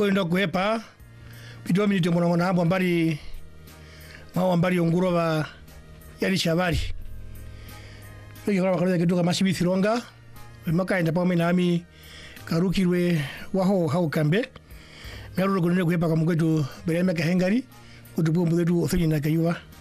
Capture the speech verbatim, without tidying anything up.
kwenda kuepa video minute mwana mwana hapo ambali mao ambali onguro ba yali shabari ndio kwa kale kidoka masibi thironga makaenda pa mina ami karukirwe waho hau kambe ngaro kunene kuepa kama kwetu bereme kahengari kutubumbu kwetu ofini na kayuwa